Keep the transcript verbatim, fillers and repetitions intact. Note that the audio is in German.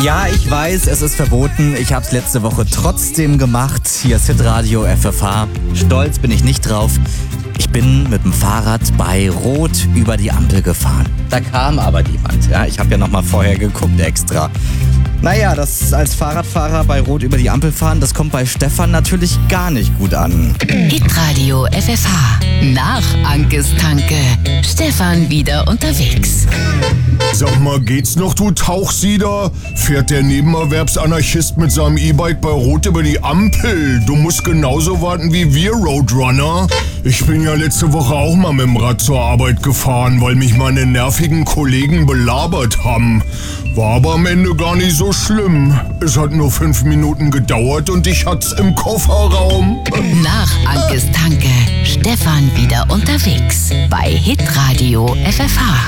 Ja, ich weiß, es ist verboten. Ich hab's letzte Woche trotzdem gemacht. Hier ist Hitradio F F H. Stolz bin ich nicht drauf. Ich bin mit dem Fahrrad bei Rot über die Ampel gefahren. Da kam aber niemand. Ja, ich habe ja noch mal vorher geguckt extra. Naja, das als Fahrradfahrer bei Rot über die Ampel fahren, das kommt bei Stefan natürlich gar nicht gut an. Hitradio F F H. Nach Ankes Tanke. Stefan wieder unterwegs. Sag mal, geht's noch, du Tauchsieder? Fährt der Nebenerwerbsanarchist mit seinem E-Bike bei Rot über die Ampel? Du musst genauso warten wie wir, Roadrunner. Ich bin ja letzte Woche auch mal mit dem Rad zur Arbeit gefahren, weil mich meine nervigen Kollegen belabert haben. War aber am Ende gar nicht so schlimm. Es hat nur fünf Minuten gedauert und ich hat's im Kofferraum. Nach Ankes Tanke. Stefan wieder unterwegs. Bei Hitradio F F H.